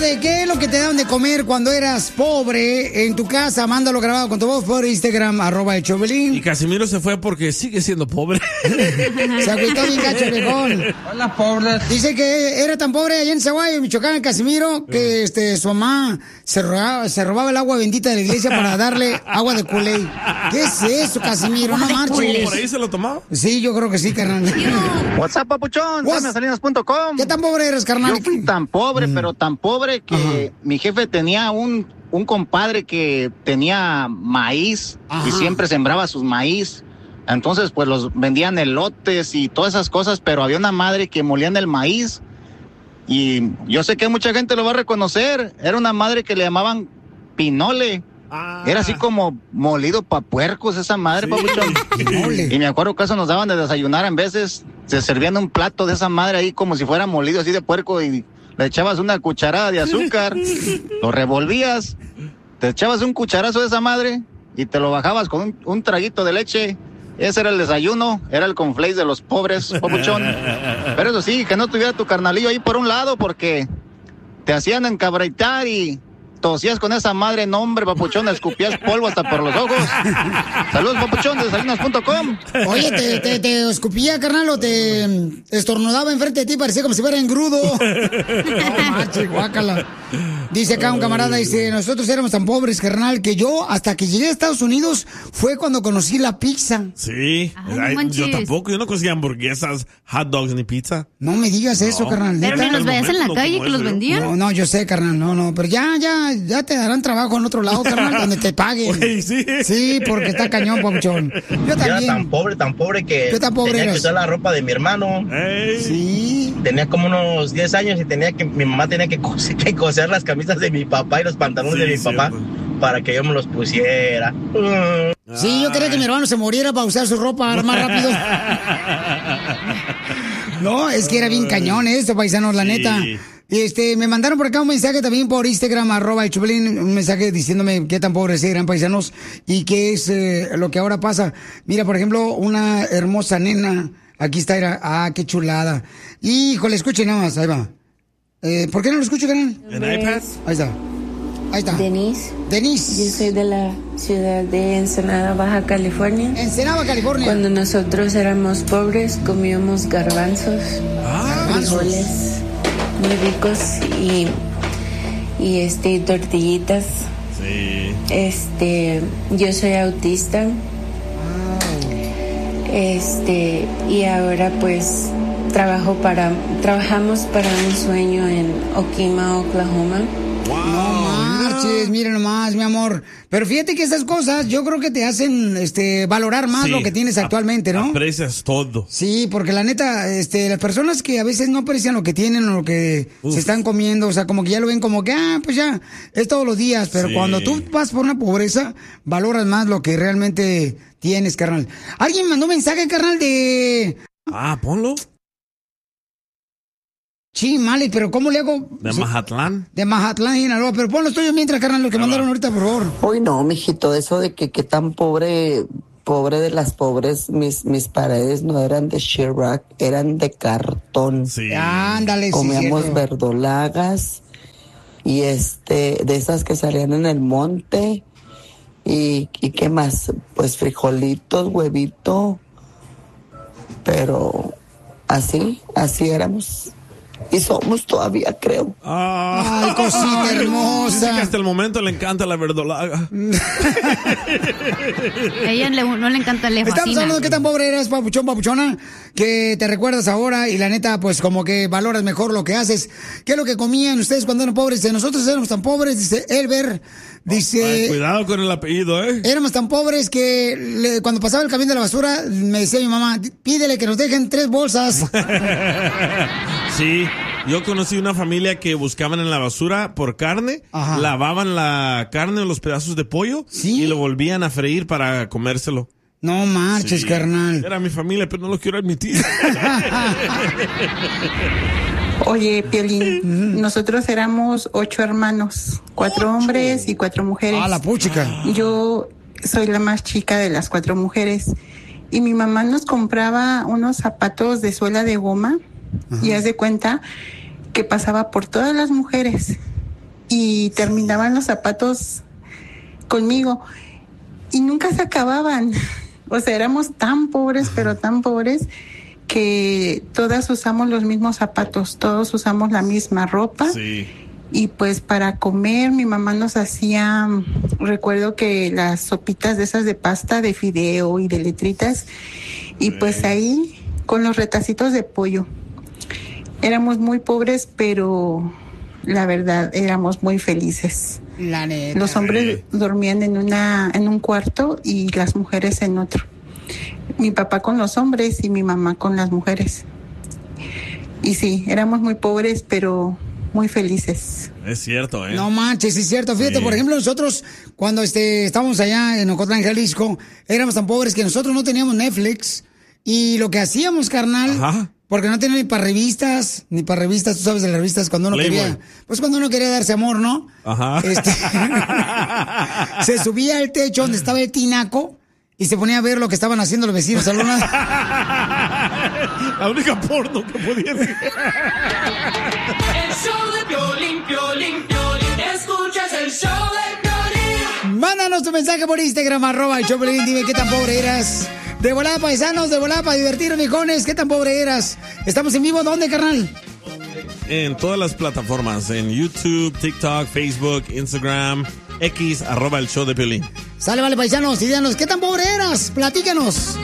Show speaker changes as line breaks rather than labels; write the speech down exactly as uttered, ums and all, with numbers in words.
de qué es lo que te daban de comer cuando eras pobre en tu casa. Mándalo grabado con tu voz por Instagram, arroba el Chovelín.
Y Casimiro se fue porque sigue siendo pobre.
Se agüitó bien gacho, viejón.
Hola, pobres.
Dice que era tan pobre allá en Zaguayo, Michoacán, Casimiro, que este, su mamá se robaba, se robaba el agua bendita de la iglesia para darle agua de Kool-Aid. ¿Qué es eso, Casimiro? No marches.
¿Por ahí se lo tomaba?
Sí, yo creo que sí, carnal.
WhatsApp, papuchón, salinas punto com.
¿Qué tan pobre eres, carnal?
Yo fui tan pobre, mm. pero tan pobre que Ajá. mi jefe tenía un, un compadre que tenía maíz Ajá. y siempre sembraba sus maíz. Entonces, pues los vendían elotes y todas esas cosas, pero había una madre que molían el maíz. Y yo sé que mucha gente lo va a reconocer. Era una madre que le llamaban pinole. Ah. Era así como molido pa' puercos esa madre, sí. papuchón. Y me acuerdo que eso nos daban de desayunar en veces. Se servían un plato de esa madre ahí como si fuera molido así de puerco y le echabas una cucharada de azúcar, lo revolvías, te echabas un cucharazo de esa madre y te lo bajabas con un, un traguito de leche. Ese era el desayuno, era el conflakes de los pobres, papuchón. Pero eso sí, que no tuviera tu carnalillo ahí por un lado porque te hacían encabritar y tosías con esa madre, no hombre, papuchón, escupías polvo hasta por los ojos. Saludos, papuchón, de salinas punto com.
Oye, te, te, te escupía, carnal, o te estornudaba enfrente de ti, parecía como si fuera engrudo. No, macho, guácala. Dice acá un camarada, dice, nosotros éramos tan pobres, carnal, que yo, hasta que llegué a Estados Unidos, fue cuando conocí la pizza.
Sí, Ay, Ay, yo tampoco, yo no conocía hamburguesas, hot dogs ni pizza.
No me digas no. eso, carnal.
Pero ni los veías en la calle que los vendían.
No, no, yo sé, carnal, no, no, pero ya, ya, ya te darán trabajo en otro lado, carnal, donde te paguen.
Oye, sí.
Sí, porque está cañón, papuchón. Yo también.
Yo era tan pobre, tan pobre que
¿Qué tan pobre
tenía
eras?
que usar la ropa de mi hermano.
Hey.
Sí.
Tenía como unos diez años y tenía que, mi mamá tenía que coser, que coser las camisas de mi papá y los pantalones sí, de mi cierto. papá para que yo me los pusiera.
Sí, yo quería que mi hermano se muriera para usar su ropa más rápido. No, es que era bien cañón esto, paisanos, la sí. neta. Este, me mandaron por acá un mensaje también por Instagram, arroba el Chovelín, un mensaje diciéndome qué tan pobres eran, paisanos, y qué es eh, lo que ahora pasa. Mira, por ejemplo, una hermosa nena, aquí está, era, ah, qué chulada. Híjole, escuchen nada más, ahí va. Eh, ¿Por qué no lo escucho, canal?
¿En iPad?
Ahí está. Ahí está.
Denise.
Denise.
Yo soy de la ciudad de Ensenada, Baja California.
Ensenada, California.
Cuando nosotros éramos pobres, comíamos garbanzos,
ah,
frijoles muy ricos y, y este, tortillitas.
Sí.
Este, yo soy autista. Este, y ahora pues trabajo para, trabajamos para un sueño en Okima, Oklahoma.
Wow, no marches, mira nomás, mi amor. Pero fíjate que esas cosas yo creo que te hacen este valorar más sí, lo que tienes actualmente, ¿no?
Aprecias todo.
Sí, porque la neta, este, las personas que a veces no aprecian lo que tienen o lo que Uf. se están comiendo, o sea, como que ya lo ven como que, ah, pues ya, es todos los días. Pero sí. cuando tú vas por una pobreza, valoras más lo que realmente tienes, carnal. Alguien mandó un mensaje, carnal, de...
Ah, ponlo.
Sí, Mali, pero ¿cómo le hago?
De Mazatlán.
De Mazatlán, Sinaloa. Pero ponlo tuyo mientras, carnal, lo que Hola. mandaron ahorita, por favor.
Uy, no, mijito, eso de que, que tan pobre, pobre de las pobres, mis, mis paredes no eran de shellac, eran de cartón.
Sí.
Ándale, sí.
Comíamos verdolagas y este, de esas que salían en el monte. Y, y qué más, pues frijolitos, huevito. Pero así, así éramos. Y somos todavía, creo.
Ah,
¡Ay, cosita hermosa!
Dice que hasta el momento le encanta la verdolaga.
A ella le, no le encanta el
Estamos hablando de qué tan pobre eres, papuchón, papuchona, que te recuerdas ahora y la neta, pues como que valoras mejor lo que haces. ¿Qué es lo que comían ustedes cuando eran pobres? Nosotros éramos tan pobres, dice Elber. Dice...
Ay, cuidado con el apellido, ¿eh?
Éramos tan pobres que le, cuando pasaba el camión de la basura, me decía mi mamá, pídele que nos dejen tres bolsas.
Sí, yo conocí una familia que buscaban en la basura por carne, Ajá. lavaban la carne o los pedazos de pollo ¿Sí? y lo volvían a freír para comérselo.
No marches, sí. carnal.
Era mi familia, pero no lo quiero admitir.
Oye, Piolín, nosotros éramos ocho hermanos, cuatro ¿Ocho? hombres y cuatro mujeres.
Ah, la puchica.
Yo soy la más chica de las cuatro mujeres. Y mi mamá nos compraba unos zapatos de suela de goma. Ajá. Y haz de cuenta que pasaba por todas las mujeres y terminaban los zapatos conmigo y nunca se acababan. O sea, éramos tan pobres, pero tan pobres, que todas usamos los mismos zapatos, todos usamos la misma ropa.
Sí.
Y pues para comer mi mamá nos hacía, recuerdo que las sopitas de esas de pasta, de fideo y de letritas, y pues ahí con los retacitos de pollo. Éramos muy pobres, pero la verdad éramos muy felices.
La neta.
Los hombres dormían en una en un cuarto y las mujeres en otro. Mi papá con los hombres y mi mamá con las mujeres. Y sí, éramos muy pobres, pero muy felices.
Es cierto, ¿eh?
No manches, es cierto. Fíjate,
Sí.
por ejemplo, nosotros, cuando este, estábamos allá en Ocotlán, Jalisco, éramos tan pobres que nosotros no teníamos Netflix. Y lo que hacíamos, carnal,
Ajá.
porque no tenía ni para revistas, ni para revistas, tú sabes de las revistas, cuando uno
Playboy.
quería, pues cuando uno quería darse amor, ¿no?
Ajá.
Este, se subía al techo donde estaba el tinaco y se ponía a ver lo que estaban haciendo los vecinos al luna.
La única porno que podía ver.
El show de Piolín, Piolín, Piolín. Escuchas el show de Piolín.
Mándanos tu mensaje por Instagram, arroba el Choplin, dime qué tan pobre eras. De volada, paisanos, de volada para divertir, mijones, qué tan pobre eras. Estamos en vivo, ¿dónde, carnal?
En todas las plataformas, en YouTube, TikTok, Facebook, Instagram, X, arroba el show de Piolín.
Sale, vale, paisanos, y díganos, ¿qué tan pobre eras? Platícanos.